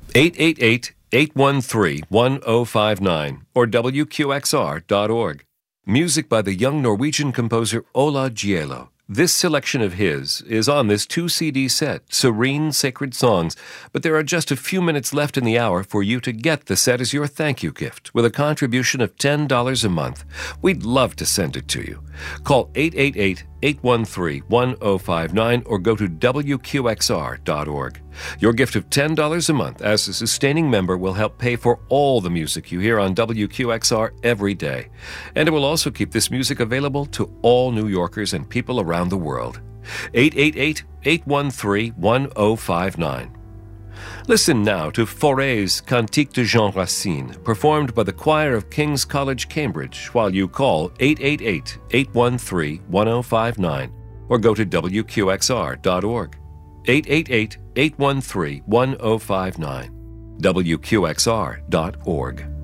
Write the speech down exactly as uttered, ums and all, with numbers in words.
eight eight eight, eight one three, one zero five nine or W Q X R dot org. Music by the young Norwegian composer Ola Gielo. This selection of his is on this two C D set, Serene Sacred Songs, but there are just a few minutes left in the hour for you to get the set as your thank you gift with a contribution of ten dollars a month. We'd love to send it to you. Call eight eight eight, eight one three, one zero five nine or go to W Q X R dot org. Your gift of ten dollars a month as a sustaining member will help pay for all the music you hear on W Q X R every day. And it will also keep this music available to all New Yorkers and people around the world. eight eight eight, eight one three, one zero five nine. Listen now to Fauré's Cantique de Jean Racine, performed by the choir of King's College, Cambridge, while you call eight eight eight, eight one three, one zero five nine or go to W Q X R dot org. eight eight eight, eight one three, one zero five nine. W Q X R dot org.